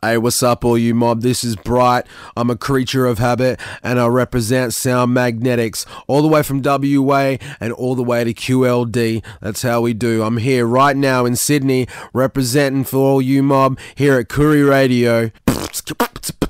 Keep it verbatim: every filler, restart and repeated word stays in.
Hey, what's up, all you mob? This is Bright. I'm a creature of habit, and I represent Sound Magnetics, all the way from W A and all the way to Q L D. That's how we do. I'm here right now in Sydney, representing for all you mob here at Koori Radio.